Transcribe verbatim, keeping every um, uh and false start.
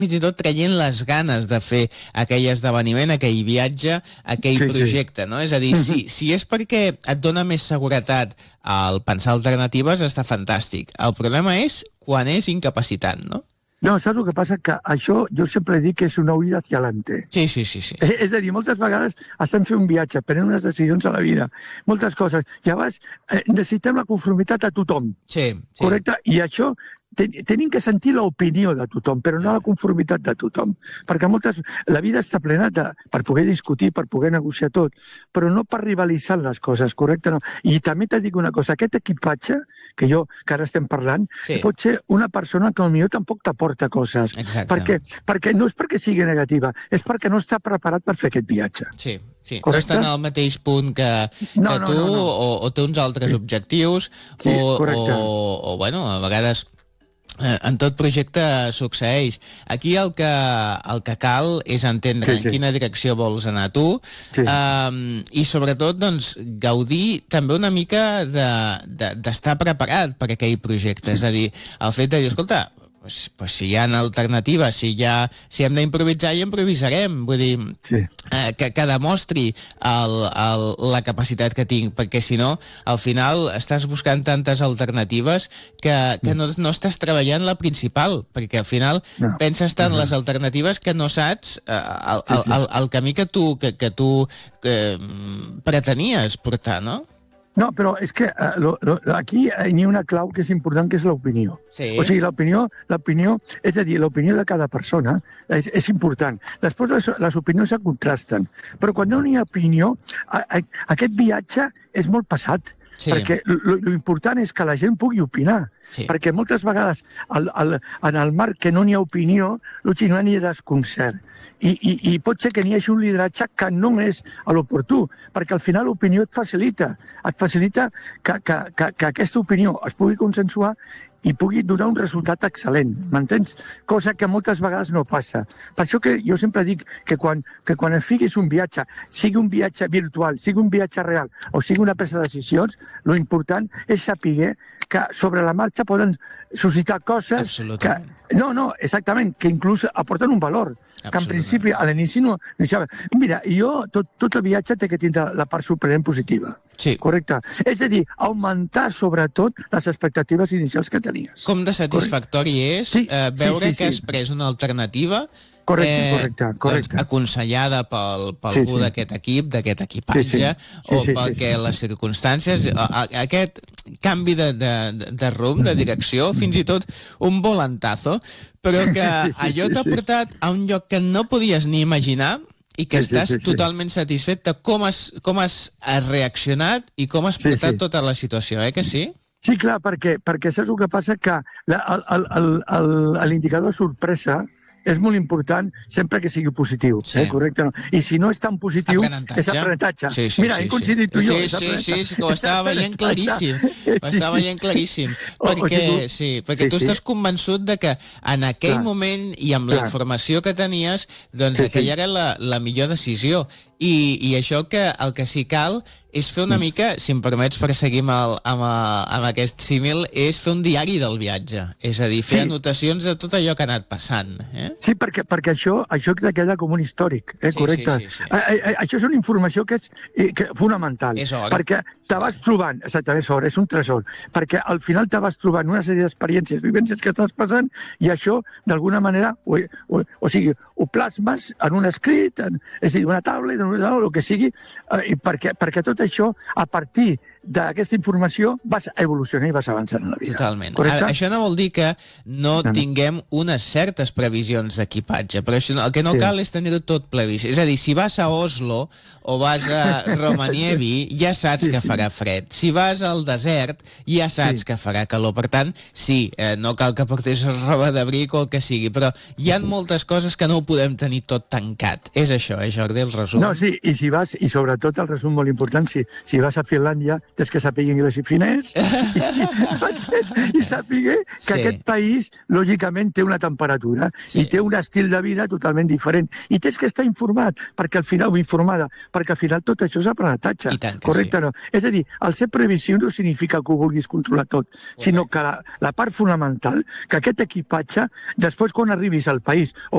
fins i tot traient les ganes de fer aquell esdeveniment, aquell viatge, aquell Sí, sí. projecte, no? És a dir, si, si és perquè et dona més seguretat al pensar alternatives, està fantàstic. El problema és quan és incapacitant, no? No, saps el que passa? Que això jo sempre dic que és una huida hacia adelante. Sí, sí, sí, sí. Eh, És a dir, moltes vegades estem fent un viatge, prenent unes decisions a la vida, moltes coses. I abans eh, necessitem la conformitat a tothom, Sí, sí. correcte? I això ten, tenim que sentir l'opinió de tothom, però no la conformitat de tothom. Perquè moltes, la vida està plena de, per poder discutir, per poder negociar tot, però no per rivalitzar les coses, correcte? No? I també t'he dit una cosa, aquest equipatge, que jo, que ara estem parlant, Sí. pot ser una persona que potser tampoc t'aporta coses. Exacte. Perquè, perquè no és perquè sigui negativa, és perquè no està preparat per fer aquest viatge. Sí, sí. Correcte? No està en el mateix punt que, que No, no, tu, no, no. O, o té uns altres objectius, Sí, o, correcte. o, o, bueno, a vegades eh, en tot projecte succeeix. Aquí el que, el que cal és entendre Sí, sí. en quina direcció vols anar tu, Sí. um, i sobretot doncs, gaudir també una mica d'estar de, de, preparat per aquell projecte. És a dir, el fet de dir, escolta, Pues, pues si hi ha alternatives, si, hi ha, si hem d'improvisar, ja improvisarem. Vull dir, Sí. eh, que, que demostri el, el, la capacitat que tinc, perquè si no, al final estàs buscant tantes alternatives que, que no, no estàs treballant la principal, perquè al final No. penses tant les alternatives que no saps eh, el, el, el, el camí que tu, que, que tu que, pretenies portar, no? No, però és que uh, lo, lo, aquí hi ha una clau que és important, que és l'opinió. Sí. O sigui, l'opinió, l'opinió, és a dir, l'opinió de cada persona és, és important. Després les, les opinions se contrasten. Però quan no hi ha opinió, a, a, aquest viatge és molt passat. Sí. Perquè l'important és que la gent pugui opinar. Sí. Perquè moltes vegades al, al, en el marc que no n'hi ha opinió, no n'hi ha desconcert. I, i, I pot ser que n'hi hagi un lideratge que no és a l'oportú, perquè al final l'opinió et facilita. Et facilita que, que, que, que aquesta opinió es pugui consensuar i pugui donar un resultat excel·lent, m'entens? Cosa que moltes vegades no passa. Per això que jo sempre dic que quan, que quan et fiquis un viatge, sigui un viatge virtual, sigui un viatge real o sigui una presa de decisions, lo important és saber que sobre la marxa poden suscitar coses que... No, no, exactament, que inclús aporten un valor. Que en principi, a l'inici no... Mira, jo, tot, tot el viatge té que tindre la part sorprenent positiva. Sí. Correcte. És a dir, augmentar sobretot les expectatives inicials que tenies. Com de satisfactori Correcte. és Sí, eh, veure sí, sí, que has sí. pres una alternativa Correcte, correcte, correcte. Doncs, aconsellada pel, pel Sí, algú sí. d'aquest equip, d'aquest equipatge, Sí, sí. Sí, o sí, perquè sí, sí. les circumstàncies, a, a, aquest canvi de, de, de rumb, de direcció, fins i tot un volantazo, però que Sí, sí, allò sí, t'ha sí. portat a un lloc que no podies ni imaginar i que Sí, sí, estàs sí, sí. totalment satisfet de com has, com has reaccionat i com has Sí, portat sí. tota la situació, eh que sí? Sí, clar, perquè, perquè saps el que passa? Que la- el- el- el- el- l'indicador sorpresa és molt important sempre que sigui positiu, Sí. eh? Correcte? No? I si no és tan positiu, Aprenentatge. és aprenentatge. Sí, sí, Mira, sí, hem coincidit sí. tu i jo. Sí, és sí, sí, aprenentatge. sí, que ho estava veient claríssim. Ho Sí, estava sí. veient claríssim. O- o Perquè, sigui, sí, perquè sí, tu sí. estàs convençut de que en aquell Clar. moment i amb la Clar. informació que tenies, doncs Sí, sí. aquella era la, la millor decisió. I, I això que el que sí cal és fer una mica, si em permets per seguir amb, el, amb, el, amb aquest símil, és fer un diari del viatge. És a dir, fer Sí. anotacions de tot allò que ha anat passant. Eh? Sí, perquè, perquè això, això te queda com un històric, eh? Sí, Correcte. sí, sí, sí. A, a, a, això és una informació que és eh, que, fonamental. És or. Perquè te vas trobant, exactament, és or, és un tresor, perquè al final te vas trobant una sèrie d'experiències, vivències que estàs passant, i això, d'alguna manera, o, o, o sigui, ho plasmes en un escrit, en, és a dir, una taula, en una, el que sigui, eh, i perquè, perquè tot això, a partir d'aquesta informació, vas evolucionar i vas avançant en la vida. Totalment. Correcte? A, això no vol dir que no, No, no. tinguem unes certes previsions d'equipatge, però això, no- el que no Sí. cal és tenir-ho tot previst. És a dir, si vas a Oslo o vas a Romanievi, ja saps Sí, que sí. farà fred. Si vas al desert, ja saps Sí. que farà calor. Per tant, sí, eh, no cal que portis roba d'abric o el que sigui, però hi ha moltes coses que no ho podem tenir tot tancat. És això, eh, Jordi, el resum. No, sí, i si vas, i sobretot el resum molt important, si, si vas a Finlàndia, tens que saber anglès i finès, i, si, i saber que Sí. aquest país, lògicament, té una temperatura Sí. i té un estil de vida totalment diferent. I tens que estar informat, perquè al final, o informada, perquè al final tot això és aprenentatge. I tant que Correcte, sí. no? És a dir, el ser previsiu no significa que ho vulguis controlar tot, sinó que la, la part fonamental, que aquest equipatge, després quan arribis al país o